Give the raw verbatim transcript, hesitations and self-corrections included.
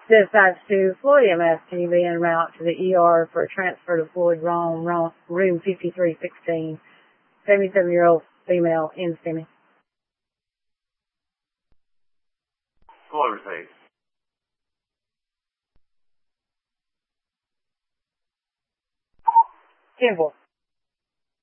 Dispatch to Floyd M S. Can you be en route to the E R for a transfer to Floyd Rome, room fifty-three sixteen, seventy-seven-year-old female in STEMI. Floyd received. ten four.